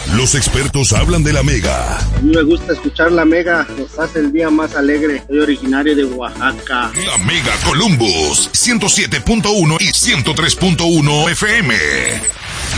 Los expertos hablan de la Mega. A mí me gusta escuchar la Mega, nos hace el día más alegre. Soy originario de Oaxaca. La Mega Columbus, 107.1 y 103.1 FM.